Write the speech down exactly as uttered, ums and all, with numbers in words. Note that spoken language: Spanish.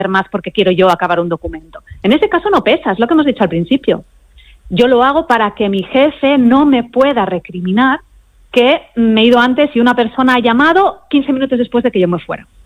más porque quiero yo acabar un documento. En ese caso no pesa, es lo que hemos dicho al principio. Yo lo hago para que mi jefe no me pueda recriminar que me he ido antes y una persona ha llamado quince minutos después de que yo me fuera.